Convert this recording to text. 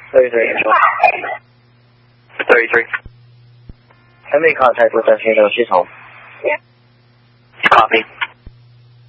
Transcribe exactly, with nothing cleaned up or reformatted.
thirty-three. thirty-three. I made contact with the Halo 系统。 Copy.